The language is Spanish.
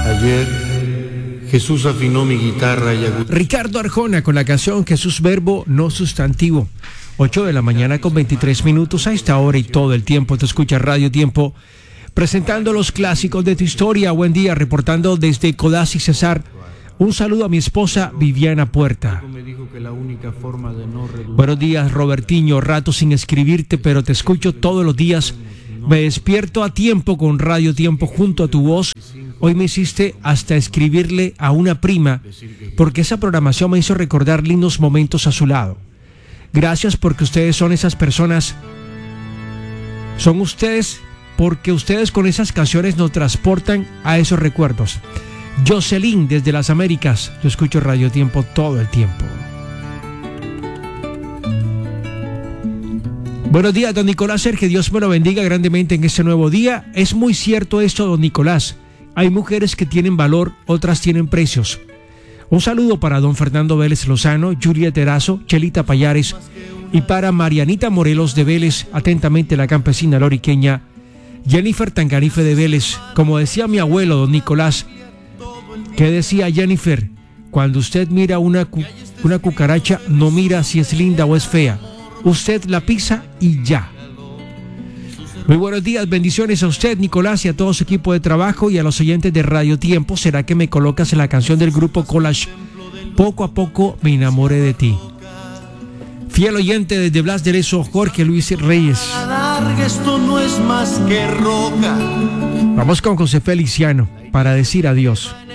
Ayer Jesús afinó mi guitarra y Ricardo Arjona con la canción Jesús Verbo no sustantivo. 8 de la mañana con 23 minutos. A esta hora y todo el tiempo te escucha Radio Tiempo, presentando los clásicos de tu historia. Buen día, reportando desde Codazzi Cesar. Un saludo a mi esposa Viviana Puerta. Buenos días, Robertiño. Rato sin escribirte, pero te escucho todos los días. Me despierto a tiempo con Radio Tiempo junto a tu voz. Hoy me hiciste hasta escribirle a una prima, porque esa programación me hizo recordar lindos momentos a su lado. Gracias porque ustedes son esas personas. Son ustedes porque ustedes con esas canciones nos transportan a esos recuerdos. Jocelyn desde las Américas. Yo escucho Radio Tiempo todo el tiempo. Buenos días, don Nicolás. Que Dios me lo bendiga grandemente en este nuevo día. Es muy cierto esto, don Nicolás. Hay mujeres que tienen valor, otras tienen precios. Un saludo para don Fernando Vélez Lozano, Julia Terazo, Chelita Payares y para Marianita Morelos de Vélez, atentamente la campesina loriqueña Jennifer Tangarife de Vélez. Como decía mi abuelo, don Nicolás, ¿qué decía Jennifer? Cuando usted mira una cucaracha, no mira si es linda o es fea. Usted la pisa y ya. Muy buenos días, bendiciones a usted, Nicolás, y a todo su equipo de trabajo y a los oyentes de Radio Tiempo. ¿Será que me colocas en la canción del grupo Collage? Poco a poco me enamoré de ti. Fiel oyente desde Blas de Lezo, Jorge Luis Reyes. Esto no es más que roca. Vamos con José Feliciano para decir adiós.